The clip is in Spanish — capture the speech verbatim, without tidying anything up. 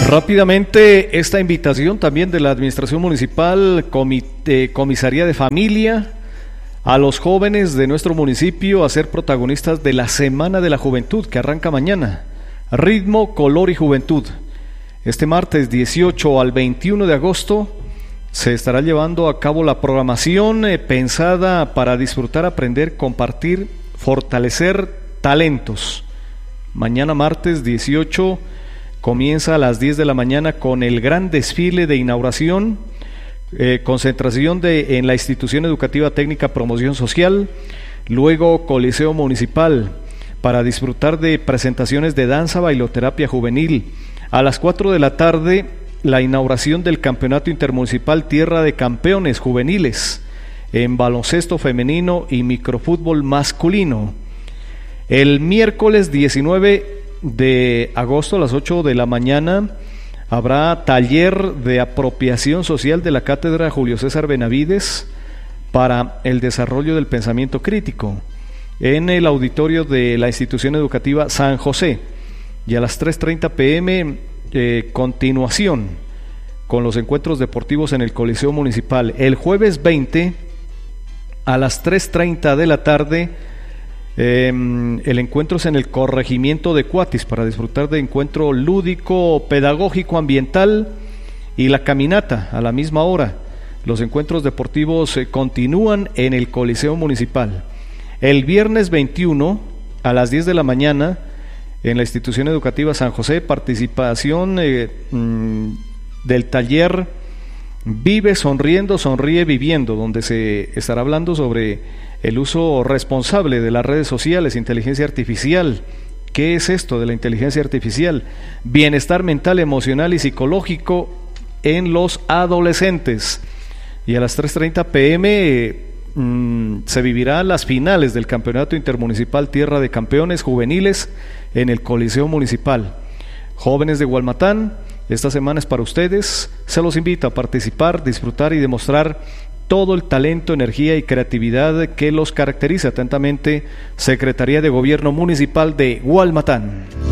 Rápidamente, esta invitación también de la Administración Municipal, comité, Comisaría de Familia, a los jóvenes de nuestro municipio a ser protagonistas de la Semana de la Juventud que arranca mañana. Ritmo, color y juventud. Este martes dieciocho al veintiuno de agosto se estará llevando a cabo la programación eh, pensada para disfrutar, aprender, compartir, fortalecer talentos. Mañana martes dieciocho comienza a las diez de la mañana con el gran desfile de inauguración, eh, concentración de, en la Institución Educativa Técnica Promoción Social, luego Coliseo Municipal, para disfrutar de presentaciones de danza, bailoterapia juvenil. A las cuatro de la tarde, la inauguración del Campeonato Intermunicipal Tierra de Campeones Juveniles en baloncesto femenino y microfútbol masculino. El miércoles diecinueve de agosto a las ocho de la mañana habrá taller de apropiación social de la Cátedra Julio César Benavides para el desarrollo del pensamiento crítico en el auditorio de la Institución Educativa San José. Y a las tres treinta pm eh, continuación con los encuentros deportivos en el Coliseo Municipal. El jueves veinte a las tres treinta de la tarde eh, el encuentro es en el corregimiento de Cuatis para disfrutar de encuentro lúdico, pedagógico, ambiental, y la caminata a la misma hora. Los encuentros deportivos eh, continúan en el Coliseo Municipal. El viernes veintiuno a las diez de la mañana en la Institución Educativa San José, participación eh, mmm, del taller Vive Sonriendo, Sonríe Viviendo, donde se estará hablando sobre el uso responsable de las redes sociales, inteligencia artificial. ¿Qué es esto de la inteligencia artificial? Bienestar mental, emocional y psicológico en los adolescentes. Y a las tres treinta pm eh, mmm, se vivirá las finales del Campeonato Intermunicipal Tierra de Campeones Juveniles en el Coliseo Municipal. Jóvenes de Gualmatán, esta semana es para ustedes. Se los invita a participar, disfrutar y demostrar todo el talento, energía y creatividad que los caracteriza. Atentamente, Secretaría de Gobierno Municipal de Gualmatán.